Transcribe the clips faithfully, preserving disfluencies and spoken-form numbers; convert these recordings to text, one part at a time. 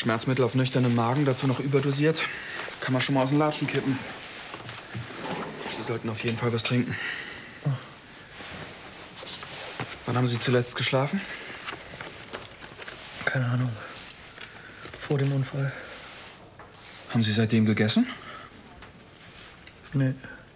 Schmerzmittel auf nüchternen Magen, dazu noch überdosiert. Kann man schon mal aus den Latschen kippen. Sie sollten auf jeden Fall was trinken. Oh. Wann haben Sie zuletzt geschlafen? Keine Ahnung. Vor dem Unfall. Haben Sie seitdem gegessen? Nee.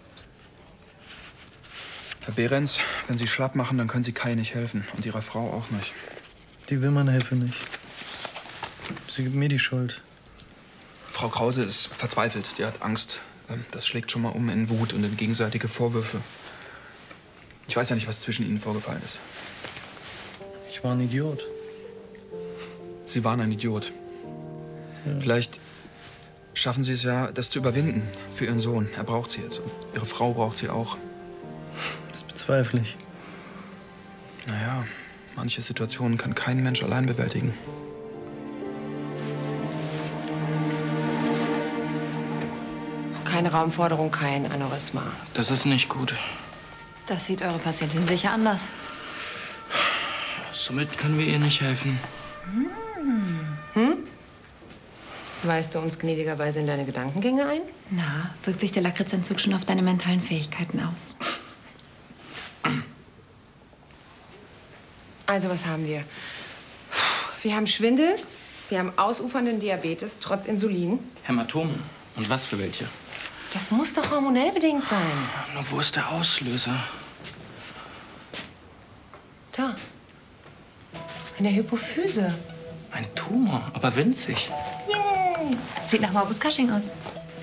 Herr Behrens, wenn Sie schlapp machen, dann können Sie Kai nicht helfen. Und Ihrer Frau auch nicht. Die will meine Hilfe nicht. Sie gibt mir die Schuld. Frau Krause ist verzweifelt. Sie hat Angst. Das schlägt schon mal um in Wut und in gegenseitige Vorwürfe. Ich weiß ja nicht, was zwischen Ihnen vorgefallen ist. Ich war ein Idiot. Sie waren ein Idiot. Ja. Vielleicht schaffen Sie es ja, das zu überwinden für Ihren Sohn. Er braucht Sie jetzt. Und Ihre Frau braucht Sie auch. Das bezweifle ich. Naja, manche Situationen kann kein Mensch allein bewältigen. Keine Raumforderung, kein Aneurysma. Das ist nicht gut. Das sieht eure Patientin sicher anders. Somit können wir ihr nicht helfen. Hm. Hm? Weißt du uns gnädigerweise in deine Gedankengänge ein? Na, wirkt sich der Lakritzentzug schon auf deine mentalen Fähigkeiten aus? Also, was haben wir? Wir haben Schwindel, wir haben ausufernden Diabetes, trotz Insulin. Hämatome. Und was für welche? Das muss doch hormonell bedingt sein. Na, wo ist der Auslöser? Da. In der Hypophyse. Ein Tumor, aber winzig. Yay! Sieht nach Morbus Cushing aus.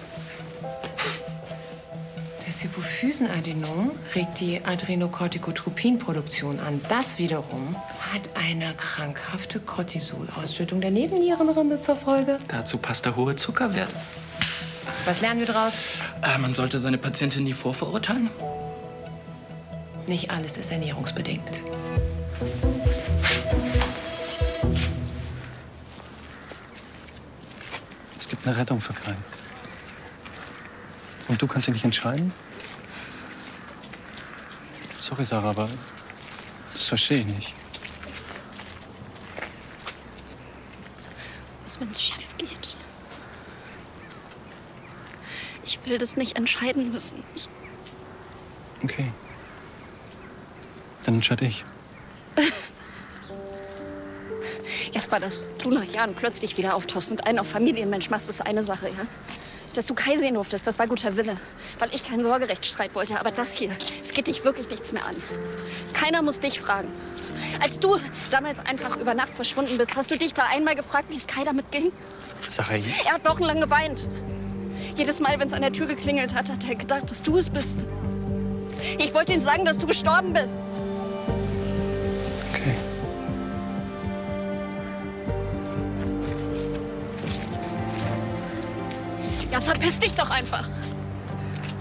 Das Hypophysenadenom regt die Adrenokortikotropinproduktion an. Das wiederum hat eine krankhafte Cortisolausschüttung der Nebennierenrinde zur Folge. Dazu passt der hohe Zuckerwert. Was lernen wir daraus? Äh, man sollte seine Patientin nie vorverurteilen. Nicht alles ist ernährungsbedingt. Es gibt eine Rettung für Kai. Und du kannst dich nicht entscheiden? Sorry, Sarah, aber das verstehe ich nicht. Was, wenn es schief geht? Ich will das nicht entscheiden müssen. Ich Okay. Dann entscheide ich. Jasper, dass du nach Jahren plötzlich wieder auftauchst und einen auf Familienmensch machst, ist eine Sache, ja? Dass du Kai sehen durftest, das war guter Wille. Weil ich keinen Sorgerechtsstreit wollte. Aber das hier, es geht dich wirklich nichts mehr an. Keiner muss dich fragen. Als du damals einfach über Nacht verschwunden bist, hast du dich da einmal gefragt, wie es Kai damit ging? Sarah, ich... Er hat wochenlang geweint. Jedes Mal, wenn es an der Tür geklingelt hat, hat er gedacht, dass du es bist. Ich wollte ihm sagen, dass du gestorben bist. Okay. Ja, verpiss dich doch einfach.